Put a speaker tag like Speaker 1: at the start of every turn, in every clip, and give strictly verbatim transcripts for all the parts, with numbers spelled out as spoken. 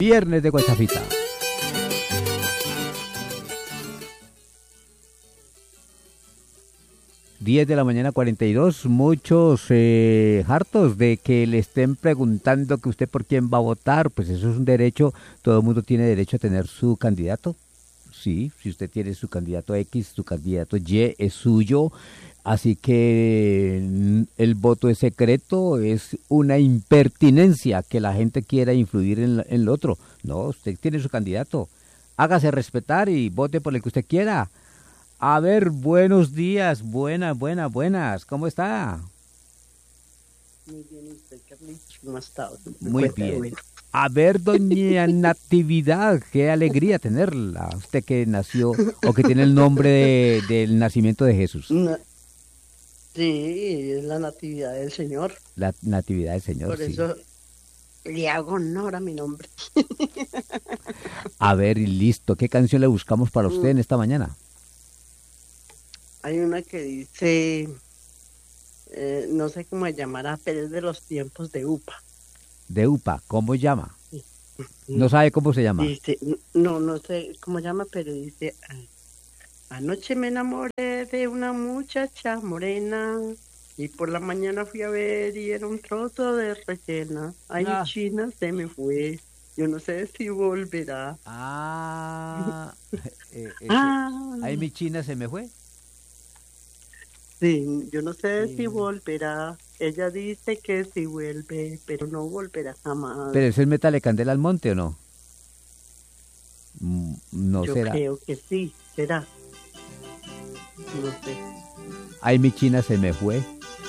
Speaker 1: Viernes de Guachafita. diez de la mañana, cuarenta y dos. Muchos eh, hartos de que le estén preguntando que usted por quién va a votar. Pues eso es un derecho. Todo el mundo tiene derecho a tener su candidato. Sí, si usted tiene su candidato X, su candidato Y es suyo. Así que el voto es secreto, es una impertinencia que la gente quiera influir en, la, en el otro. No, usted tiene su candidato. Hágase respetar y vote por el que usted quiera. A ver, buenos días, buenas, buenas, buenas. ¿Cómo está?
Speaker 2: Muy bien, usted, Carlitos, ¿cómo ha estado?
Speaker 1: Muy bien. A ver, doña Natividad, qué alegría tenerla. Usted que nació o que tiene el nombre de, del nacimiento de Jesús.
Speaker 2: No, sí, es la natividad del Señor.
Speaker 1: La Natividad del Señor,
Speaker 2: Por
Speaker 1: sí.
Speaker 2: eso le hago honor a mi nombre.
Speaker 1: A ver, y listo. ¿Qué canción le buscamos para usted en esta mañana?
Speaker 2: Hay una que dice, eh, no sé cómo se llamará, pero es de los tiempos de Upa.
Speaker 1: De Upa, ¿cómo llama? No sabe cómo se llama.
Speaker 2: Dice, no, no sé cómo llama, pero dice, anoche me enamoré de una muchacha morena y por la mañana fui a ver y era un trozo de rellena. Ay,
Speaker 1: Ah.
Speaker 2: China se me fue, yo no sé si volverá.
Speaker 1: Ah, eh, eh,
Speaker 2: Ah.
Speaker 1: ahí mi China se me fue.
Speaker 2: Sí, yo no sé
Speaker 1: Sí.
Speaker 2: si volverá. Ella dice que sí vuelve, pero no volverá jamás.
Speaker 1: ¿Pero ese es Métale Candela al Monte o no? Mm, No
Speaker 2: Yo
Speaker 1: será.
Speaker 2: creo que sí, será. No sé.
Speaker 1: Ay, mi China se me fue.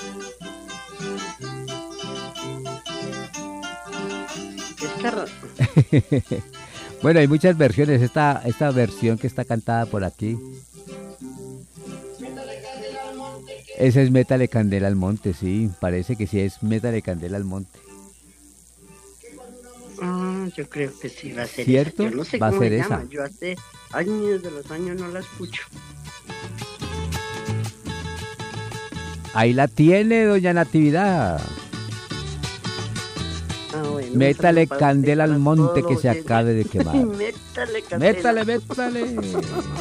Speaker 2: Es carro.
Speaker 1: Bueno, hay muchas versiones. Esta, esta versión que está cantada por aquí. Ese es Métale Candela al Monte, sí. Parece que sí es Métale Candela al Monte.
Speaker 2: Ah, yo creo que sí va a ser
Speaker 1: ¿Cierto?
Speaker 2: esa. Yo no sé
Speaker 1: Va a
Speaker 2: cómo
Speaker 1: ser
Speaker 2: se
Speaker 1: esa.
Speaker 2: llama. Yo hace años de los años no la escucho.
Speaker 1: Ahí la tiene, doña Natividad.
Speaker 2: Ah, bueno,
Speaker 1: Métale
Speaker 2: para
Speaker 1: candela
Speaker 2: usted,
Speaker 1: al
Speaker 2: para
Speaker 1: monte
Speaker 2: todos
Speaker 1: que
Speaker 2: los
Speaker 1: se
Speaker 2: oyentes.
Speaker 1: acabe de quemar.
Speaker 2: Métale candela.
Speaker 1: Métale, métale.